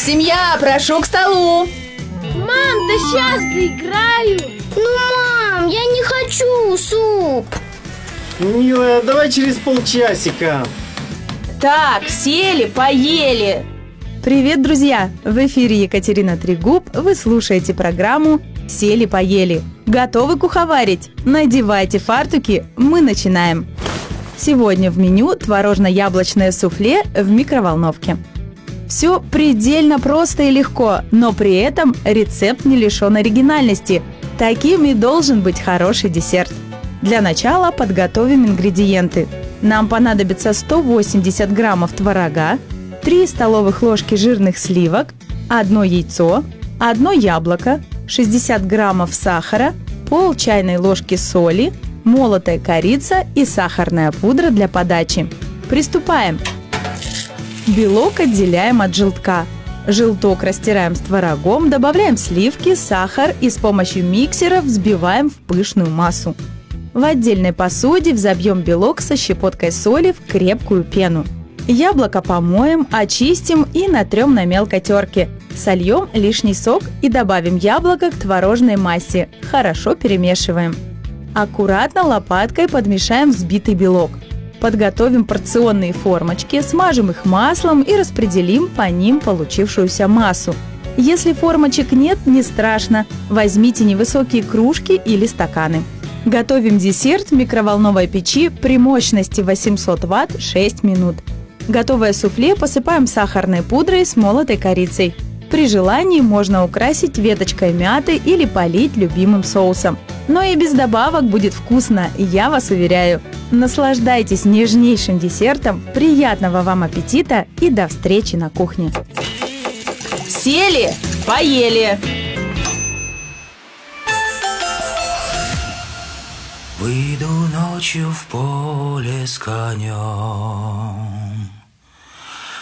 Семья, прошу к столу. Мам, да сейчас доиграю. Мам, я не хочу суп. Милая, давай через полчасика. Так, сели, поели. Привет, друзья! В эфире Екатерина Трегуб. Вы слушаете программу «Сели-поели». Готовы куховарить? Надевайте фартуки, мы начинаем. Сегодня в меню творожно-яблочное суфле в микроволновке. Все предельно просто и легко, но при этом рецепт не лишен оригинальности. Таким и должен быть хороший десерт. Для начала подготовим ингредиенты. Нам понадобится 180 граммов творога, 3 столовых ложки жирных сливок, 1 яйцо, 1 яблоко, 60 граммов сахара, пол чайной ложки соли, молотая корица и сахарная пудра для подачи. Приступаем! Белок отделяем от желтка. Желток растираем с творогом, добавляем сливки, сахар и с помощью миксера взбиваем в пышную массу. В отдельной посуде взобьем белок со щепоткой соли в крепкую пену. Яблоко помоем, очистим и натрем на мелкой терке. Сольем лишний сок и добавим яблоко к творожной массе. Хорошо перемешиваем. Аккуратно лопаткой подмешаем взбитый белок. Подготовим порционные формочки, смажем их маслом и распределим по ним получившуюся массу. Если формочек нет, не страшно. Возьмите невысокие кружки или стаканы. Готовим десерт в микроволновой печи при мощности 800 Вт 6 минут. Готовое суфле посыпаем сахарной пудрой с молотой корицей. При желании можно украсить веточкой мяты или полить любимым соусом. Но и без добавок будет вкусно, я вас уверяю. Наслаждайтесь нежнейшим десертом, приятного вам аппетита и до встречи на кухне. Сели, поели. Выйду ночью в поле с конем.